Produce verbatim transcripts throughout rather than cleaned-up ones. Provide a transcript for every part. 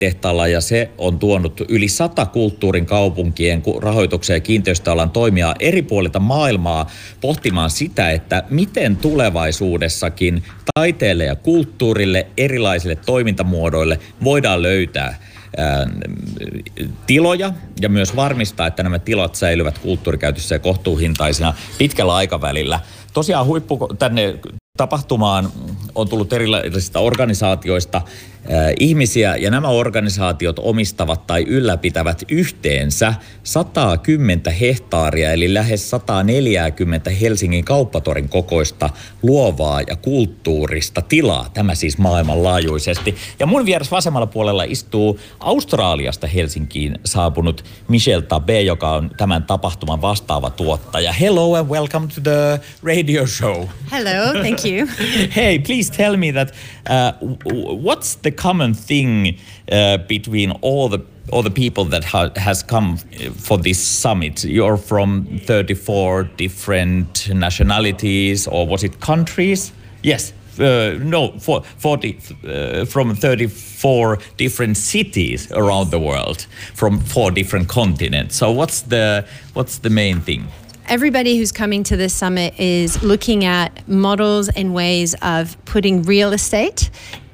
tehtaalla ja se on tuonut yli sata kulttuurin kaupunkien rahoituksen ja kiinteistöalan toimijaa eri puolilta maailmaa pohtimaan sitä, että miten tulevaisuudessakin taiteelle ja kulttuurille, erilaisille toimintamuodoille voidaan löytää ää, tiloja ja myös varmistaa, että nämä tilat säilyvät kulttuurikäytössä ja kohtuuhintaisina pitkällä aikavälillä. Tosiaan huippu tänne tapahtumaan on tullut erilaisista organisaatioista äh, ihmisiä, ja nämä organisaatiot omistavat tai ylläpitävät yhteensä sata kymmentä hehtaaria, eli lähes sata neljäkymmentä Helsingin kauppatorin kokoista luovaa ja kulttuurista tilaa. Tämä siis maailmanlaajuisesti. Ja mun vieras vasemmalla puolella istuu Australiasta Helsinkiin saapunut Michelle Tabé, joka on tämän tapahtuman vastaava tuottaja. Hello and welcome to the radio show. Hello, thank you. Hey, please tell me that uh, what's the common thing uh, between all the all the people that ha- has come for this summit? You're from thirty-four different nationalities, or was it countries? Yes. Uh, no, for, forty, uh, from thirty-four different cities around the world, from four different continents. So what's the what's the main thing? Everybody who's coming to this summit is looking at models and ways of putting real estate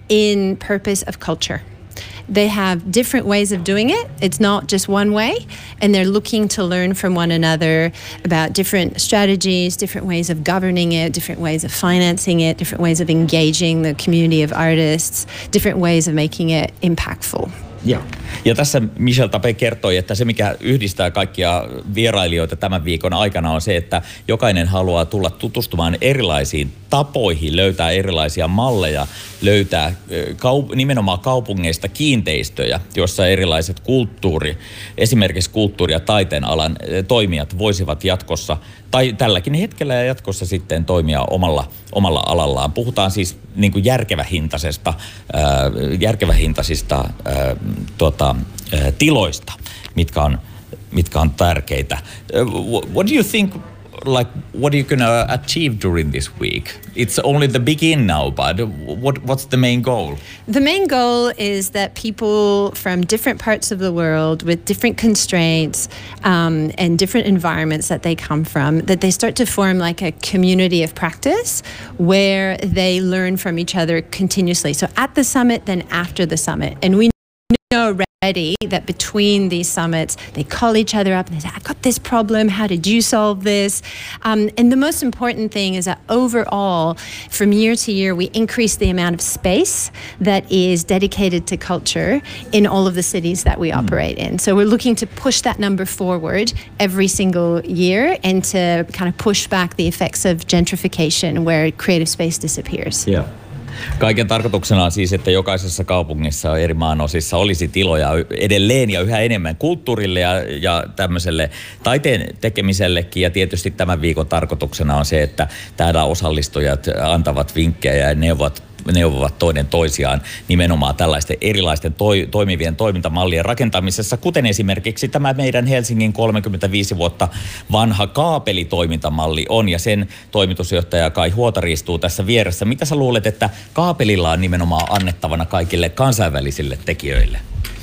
in purpose of culture. They have different ways of doing it. It's not just one way. And they're looking to learn from one another about different strategies, different ways of governing it, different ways of financing it, different ways of engaging the community of artists, different ways of making it impactful. Ja. ja tässä Michelle Tabé kertoi, että se mikä yhdistää kaikkia vierailijoita tämän viikon aikana on se, että jokainen haluaa tulla tutustumaan erilaisiin tapoihin, löytää erilaisia malleja, löytää kaup- nimenomaan kaupungeista kiinteistöjä, joissa erilaiset kulttuuri, esimerkiksi kulttuuri- ja taiteen alan toimijat voisivat jatkossa, tai tälläkin hetkellä ja jatkossa sitten toimia omalla, omalla alallaan. Puhutaan siis niin kuin järkevähintaisesta, äh, järkevähintaisista äh, tuota, äh, tiloista, mitkä on, mitkä on tärkeitä. Uh, what do you think, like, what are you going to achieve during this week? It's only the begin now, but what, what's the main goal? The main goal is that people from different parts of the world with different constraints um, and different environments that they come from, that they start to form like a community of practice where they learn from each other continuously. So at the summit, then after the summit. And we know already that between these summits, they call each other up and they say, I got this problem, how did you solve this? Um, and the most important thing is that overall, from year to year, we increase the amount of space that is dedicated to culture in all of the cities that we operate in. So we're looking to push that number forward every single year and to kind of push back the effects of gentrification where creative space disappears. Yeah. Kaiken tarkoituksena on siis, että jokaisessa kaupungissa eri maanosissa olisi tiloja edelleen ja yhä enemmän kulttuurille ja, ja tämmöiselle taiteen tekemisellekin. Ja tietysti tämän viikon tarkoituksena on se, että täällä osallistujat antavat vinkkejä ja neuvot neuvovat toinen toisiaan nimenomaan tällaisten erilaisten toi, toimivien toimintamallien rakentamisessa, kuten esimerkiksi tämä meidän Helsingin kolmekymmentäviisi vuotta vanha kaapelitoimintamalli on, ja sen toimitusjohtaja Kai Huotari istuu tässä vieressä. Mitä sä luulet, että kaapelilla on nimenomaan annettavana kaikille kansainvälisille tekijöille?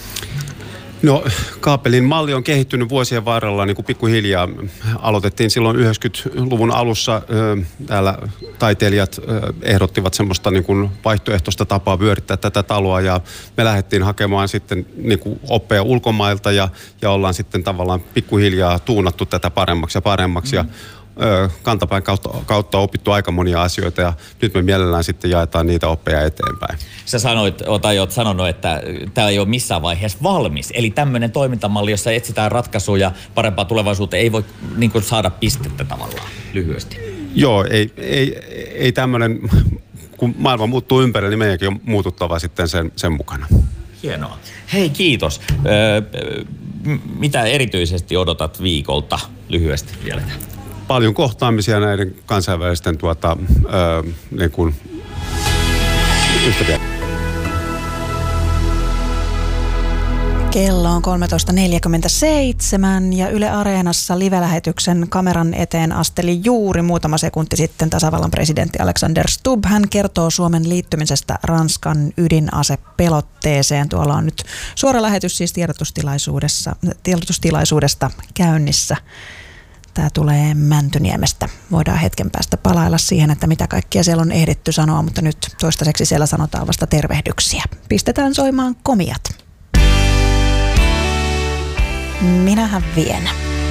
No, kaapelin malli on kehittynyt vuosien varrella niin kuin pikkuhiljaa. Aloitettiin silloin yhdeksänkymmentäluvun alussa. Täällä taiteilijat ehdottivat semmoista niin kuin vaihtoehtoista tapaa vyörittää tätä taloa, ja me lähdettiin hakemaan sitten niin kuin oppeja ulkomailta ja, ja ollaan sitten tavallaan pikkuhiljaa tuunattu tätä paremmaksi ja paremmaksi. Mm. Ja kantapään kautta, kautta opittu aika monia asioita, ja nyt me mielellään sitten jaetaan niitä oppeja eteenpäin. Sä sanoit, tai oot sanonut, että tämä ei ole missään vaiheessa valmis. Eli tämmöinen toimintamalli, jossa etsitään ratkaisuja parempaa tulevaisuuteen, ei voi niin kuin saada pistettä tavallaan lyhyesti. Joo, ei, ei, ei tämmöinen, kun maailma muuttuu ympärillä, niin meidänkin on muututtava sitten sen, sen mukana. Hienoa. Hei, kiitos. Öö, mitä erityisesti odotat viikolta lyhyesti vielä? Paljon kohtaamisia näiden kansainvälisten tuota, öö, niin kuin ystäviä. Kello on kolmetoista neljäkymmentäseitsemän ja Yle Areenassa live-lähetyksen kameran eteen asteli juuri muutama sekunti sitten tasavallan presidentti Alexander Stubb. Hän kertoo Suomen liittymisestä Ranskan ydinasepelotteeseen. Tuolla on nyt suora lähetys siis tiedotustilaisuudessa, tiedotustilaisuudesta käynnissä. Tämä tulee Mäntyniemestä. Voidaan hetken päästä palailla siihen, että mitä kaikkia siellä on ehditty sanoa, mutta nyt toistaiseksi siellä sanotaan vasta tervehdyksiä. Pistetään soimaan komiat. Minähän vien.